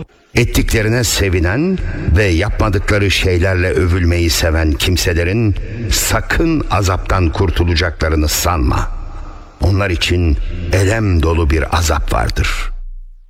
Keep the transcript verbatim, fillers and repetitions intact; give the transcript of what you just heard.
Ettiklerine sevinen ve yapmadıkları şeylerle övülmeyi seven kimselerin sakın azaptan kurtulacaklarını sanma. Onlar için elem dolu bir azap vardır.